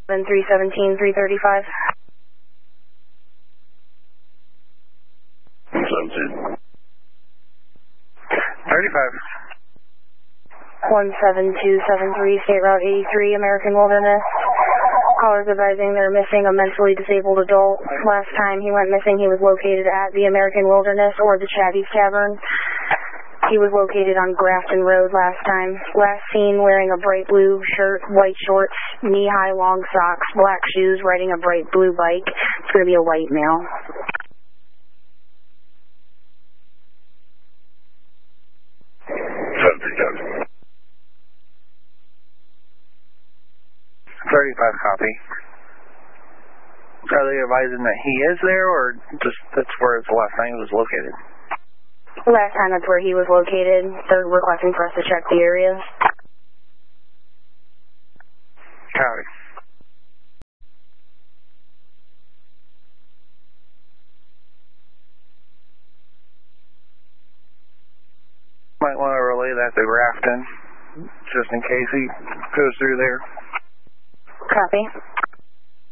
317, 335. 17. 35. 17273, State Route 83, American Wilderness. Callers advising they're missing a mentally disabled adult. Last time he went missing, he was located at the American Wilderness or the Chavvy's Tavern. He was located on Grafton Road last time. Last seen wearing a bright blue shirt, white shorts, knee-high long socks, black shoes, riding a bright blue bike. It's going to be a white male. Copy. 35 copy. Are they advising that he is there, or just that's where the last time he was located? Last time that's where he was located. They're requesting for us to check the area. Copy. Might want to relay that to Grafton, just in case he goes through there. Copy.